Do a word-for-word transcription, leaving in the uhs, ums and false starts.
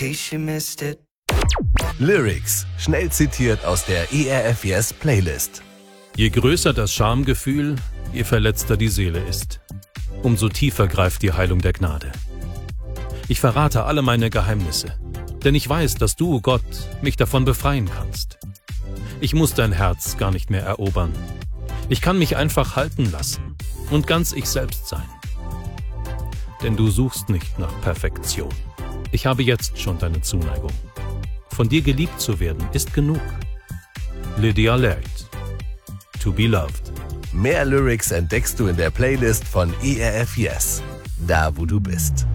case you missed it. Lyrics, schnell zitiert aus der E R F Yes Playlist. Je größer das Schamgefühl, je verletzter die Seele ist, umso tiefer greift die Heilung der Gnade. Ich verrate alle meine Geheimnisse, denn ich weiß, dass du, Gott, mich davon befreien kannst. Ich muss dein Herz gar nicht mehr erobern. Ich kann mich einfach halten lassen und ganz ich selbst sein. Denn du suchst nicht nach Perfektion. Ich habe jetzt schon deine Zuneigung. Von dir geliebt zu werden, ist genug. Lydia Laird. To be loved. Mehr Lyrics entdeckst du in der Playlist von E R F Yes, da wo du bist.